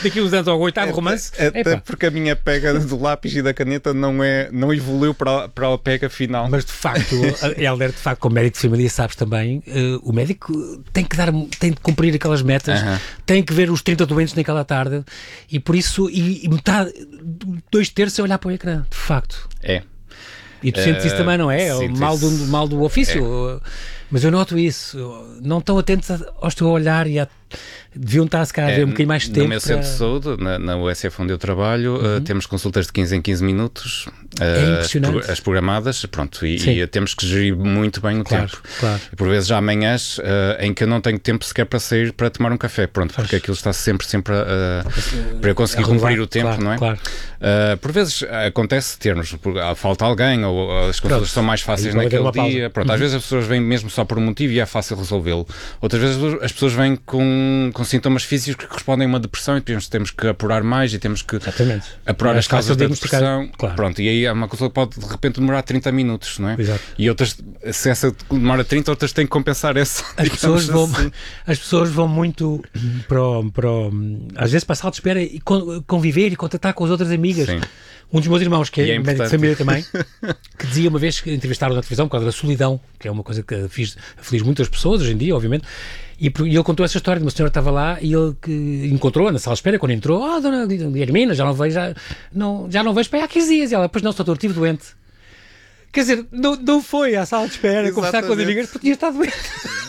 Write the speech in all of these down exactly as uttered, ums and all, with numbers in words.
daqui a uns anos ao oitavo romance. Até, até porque a minha pega do lápis e da caneta não, é, não evoluiu para, para a pega final. Mas de facto, Hélder, de facto, como médico de família, sabes também, uh, o médico tem que dar, tem de cumprir aquelas metas, uh-huh. tem que ver os trinta doentes naquela tarde e por isso, e, e metade, dois terços é olhar para o ecrã, de facto. É. E tu uh, sentes isso também, não é? É o mal do, mal do ofício. É. Mas eu noto isso. Não estão atentos ao teu olhar e a... deviam estar se calhar a ver é, um bocadinho mais tempo. No meu centro para... de saúde, na, na U S F onde eu trabalho, uhum. uh, temos consultas de quinze em quinze minutos. Uh, é impressionante. As, as programadas, pronto, e, e temos que gerir muito bem o claro, tempo. Claro. E por vezes há manhãs uh, em que eu não tenho tempo sequer para sair para tomar um café, pronto, porque aquilo está sempre, sempre a, uh, para eu conseguir cumprir o tempo, claro, não é? Claro. Uh, por vezes acontece termos, falta alguém, ou, ou as consultas pronto. São mais fáceis naquele dia. Pronto, uhum. Às vezes as pessoas vêm mesmo só por um motivo e é fácil resolvê-lo. Outras vezes as pessoas vêm com, com sintomas físicos que correspondem a uma depressão e depois temos que apurar mais e temos que Exatamente. apurar as causas da depressão. Claro. Pronto, e aí é uma consulta que pode de repente demorar trinta minutos, não é? Exato. E outras, se essa demora trinta, outras têm que compensar essa. As pessoas vão, assim. As pessoas vão muito para o, para o, às vezes para a sala de espera e conviver e contactar com as outras amigas. Sim. Um dos meus irmãos, que é, é médico de família também, que dizia uma vez que entrevistaram na televisão por causa da solidão, que é uma coisa que aflige, aflige muitas pessoas hoje em dia, obviamente, e, e ele contou essa história de uma senhora que estava lá e ele que encontrou na sala de espera, quando entrou, ah, oh, dona Guilhermina, já não vejo, já não, já não vejo para aí há quinze dias. E ela, pois não, doutor, estive doente. Quer dizer, não, não foi à sala de espera Exatamente. Conversar com as amigas porque tinha estado doente.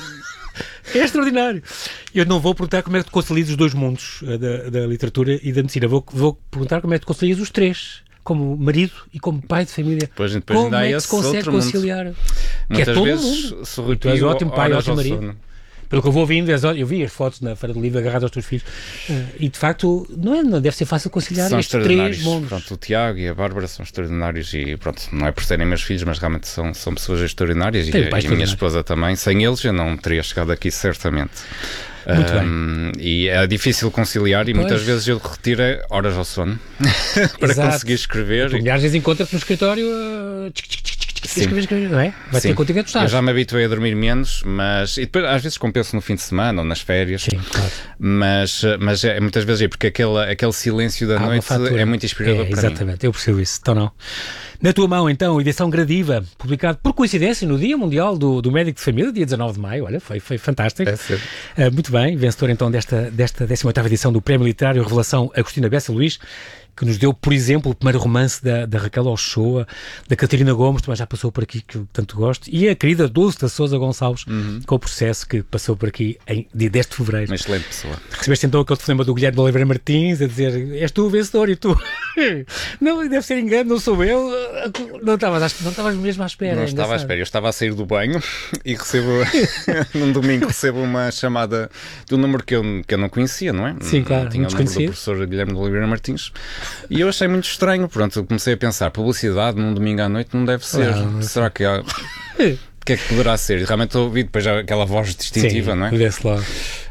É extraordinário. Eu não vou perguntar como é que tu concilias os dois mundos, da, da literatura e da medicina. Vou, vou perguntar como é que tu concilias os três. Como marido e como pai de família. Depois, depois como é que se consegue conciliar? Mundo. Que Muitas é todo vezes, mundo. Sorriu, tu és ótimo pai, ótimo marido. Sono. Pelo que eu vou ouvindo, eu vi as fotos na Feira do Livro agarrado aos teus filhos e de facto não, é, não deve ser fácil conciliar são estes três mundos. Pronto, o Tiago e a Bárbara são extraordinários e pronto, não é por serem meus filhos, mas realmente são, são pessoas extraordinárias e, e a minha esposa também. Sem eles eu não teria chegado aqui certamente. Muito um, bem. E é difícil conciliar e pois. Muitas vezes eu retiro horas ao sono para Exato. Conseguir escrever. Tu, às vezes encontras-te no escritório uh, tchic, tchic, tchic, tchic, escrever, escrever, não é? Vai ter contigo a tu estás. Eu já me habituei a dormir menos, mas e depois às vezes compenso no fim de semana ou nas férias. Sim, claro. Mas, mas é, muitas vezes é porque aquele, aquele silêncio da Há noite é muito inspirador é, para exatamente, mim. Exatamente, eu percebo isso. Então não. Na tua mão, então, edição gradiva, publicado por coincidência no Dia Mundial do, do Médico de Família, dia dezanove de maio, olha, foi, foi fantástico. É certo. Uh, muito bem, vencedor então desta, desta décima oitava edição do Prémio Literário Revelação Agostina Bessa Luís, que nos deu, por exemplo, o primeiro romance da, da Raquel Ochoa, da Catarina Gomes, também já passou por aqui, que eu tanto gosto, e a querida Dulce da Sousa Gonçalves, uhum. com o Processo, que passou por aqui em dia dez de fevereiro. Uma excelente pessoa. Recebeste então aquele telefonema do Guilherme de Oliveira Martins a dizer, és tu o vencedor e tu, não, deve ser engano, não sou eu, não estavas, não estavas mesmo à espera. Não é estava à espera, eu estava a sair do banho e recebo, num domingo, recebo uma chamada de um número que eu, que eu não conhecia, não é? Sim, claro, não tinha o número do professor Guilherme de Oliveira Martins. E eu achei muito estranho, pronto, eu comecei a pensar, publicidade num domingo à noite não deve ser, ah, será que há... O que é que poderá ser? E realmente ouvi depois aquela voz distintiva, Sim, não é? Vê-se lá.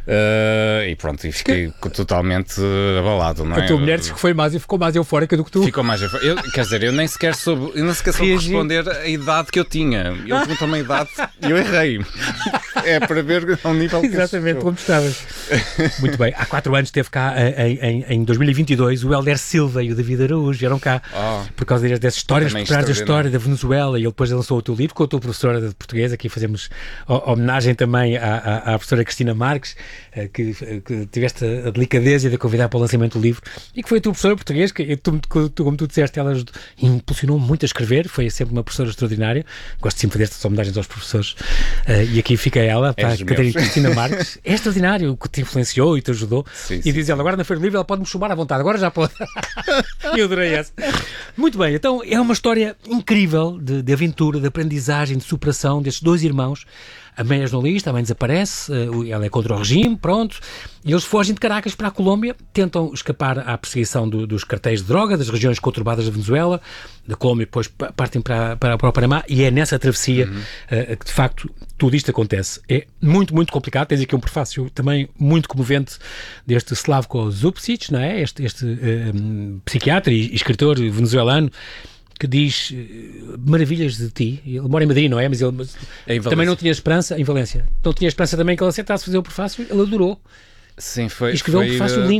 Uh, e pronto, e fiquei que... totalmente abalado, não é? A tua mulher disse que foi mais e ficou mais eufórica do que tu. Ficou mais eufórica. Quer dizer, eu nem sequer soube, eu nem sequer soube responder a idade que eu tinha. Ele perguntou-me a idade e eu errei. É para ver ao nível que Exatamente, como estavas. Muito bem. Há quatro anos esteve cá, em, em, em dois mil e vinte e dois, o Hélder Silva e o David Araújo vieram cá oh, por causa dessas histórias, recuperadas da história da Venezuela, e ele depois lançou o teu livro com a tua professora de português. Aqui fazemos homenagem também à, à, à professora Cristina Marques, que, que tiveste a delicadeza de a convidar para o lançamento do livro, e que foi a tua professora de português, que tu, tu, como tu disseste, ela impulsionou muito a escrever, foi sempre uma professora extraordinária. Gosto sempre de fazer estas homenagens aos professores, e aqui fica ela, para a Catarina Cristina Marques. É extraordinário, o que te influenciou e te ajudou. Sim, e sim, diz ela, agora na Feira do Livro ela pode-me chumbar à vontade, agora já pode. Eu adorei essa. Muito bem, então é uma história incrível de, de aventura, de aprendizagem, de superação destes dois irmãos. A mãe é jornalista, a mãe desaparece, ela é contra o regime, pronto, e eles fogem de Caracas para a Colômbia, tentam escapar à perseguição do, dos cartéis de droga, das regiões conturbadas da Venezuela, da Colômbia, depois partem para, para, para o Panamá, e é nessa travessia uhum. uh, que de facto tudo isto acontece. É muito, muito complicado. Tens aqui um prefácio também muito comovente deste Slavko Zupcic, não é? Este, este uh, psiquiatra e escritor venezuelano, que diz uh, maravilhas de ti. Ele mora em Madrid, não é? Mas ele mas é também não tinha esperança, em Valência, não tinha esperança também que ele aceitasse fazer o prefácio. Ele adorou. Sim, foi. E escreveu foi, um prefácio uh... lindo.